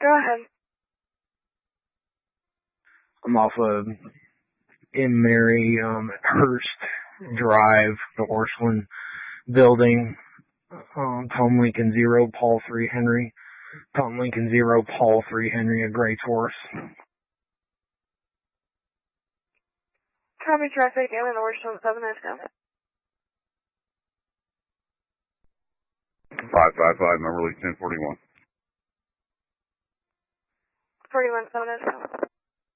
Go ahead. I'm off of M. Mary, Hurst Drive, the Orscheln building. Tom Lincoln 0, Paul 3 Henry. Tom Lincoln 0, Paul 3 Henry, a gray Taurus. Copy traffic, I'm in Orscheln, 7 now. 555, number leak 1041. 41, 7 now.